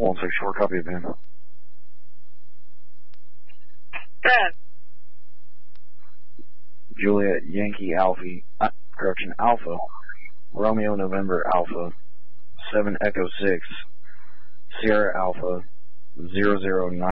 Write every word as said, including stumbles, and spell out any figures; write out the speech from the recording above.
One six four, copy it, man. Brad. Juliet Yankee Alpha, uh, correction, Alpha, Romeo November Alpha, seven Echo six, Sierra Alpha, zero zero nine.